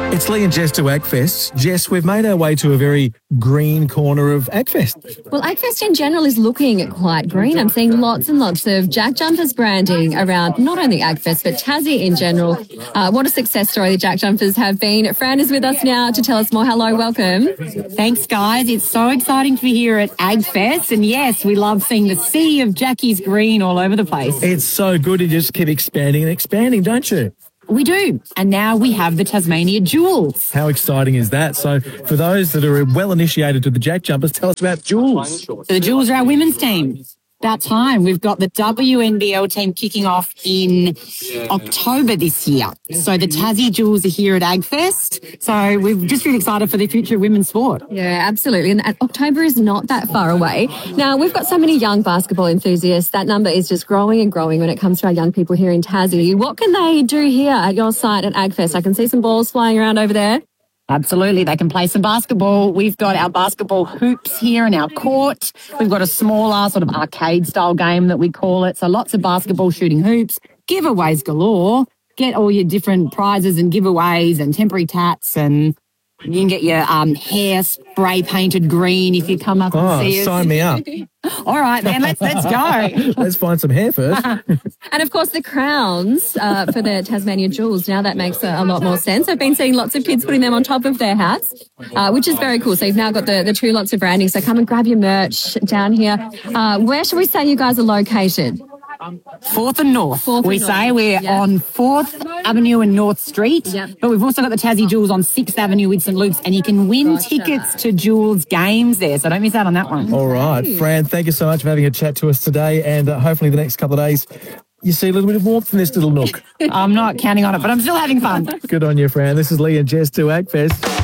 It's Lee and Jess to AgFest. Jess, we've made our way to a very green corner of AgFest. Well, AgFest in general is looking quite green. I'm seeing lots and lots of Jack Jumpers branding around not only AgFest, but Tassie in general. What a success story the Jack Jumpers have been. Fran is with us now to tell us more. Hello, welcome. Thanks, guys. It's so exciting to be here at AgFest. And yes, we love seeing the sea of Jackies green all over the place. It's so good to just keep expanding and expanding, don't you? We do. And now we have the Tasmania Jewels. How exciting is that? So for those that are well initiated to the Jack Jumpers, tell us about Jewels. So the Jewels are our women's team. About time. We've got the WNBL team kicking off in October this year. So the Tassie Jewels are here at AgFest. So we're just really excited for the future of women's sport. Yeah, absolutely. And October is not that far away. Now, we've got so many young basketball enthusiasts. That number is just growing and growing when it comes to our young people here in Tassie. What can they do here at your site at AgFest? I can see some balls flying around over there. Absolutely. They can play some basketball. We've got our basketball hoops here in our court. We've got a smaller sort of arcade style game that we call it. So lots of basketball shooting hoops, giveaways galore. Get all your different prizes and giveaways and temporary tats, and you can get your hair spray painted green if you come up and see us. Sign me up. All right, then, let's go. Let's find some hair first. And, of course, the crowns for the Tasmania Jewels. Now that makes a lot more sense. I've been seeing lots of kids putting them on top of their hats, which is very cool. So you've now got the two lots of branding. So come and grab your merch down here. Where should we say you guys are located? 4th and North. We say we're on 4th Avenue and North Street, but we've also got the Tassie Jewels on 6th Avenue with St Luke's, and you can win tickets to Jewels games there, so don't miss out on that one. All right. Fran, thank you so much for having a chat to us today, and hopefully the next couple of days you see a little bit of warmth in this little nook. I'm not counting on it, but I'm still having fun. Good on you, Fran. This is Lee and Jess to AgFest.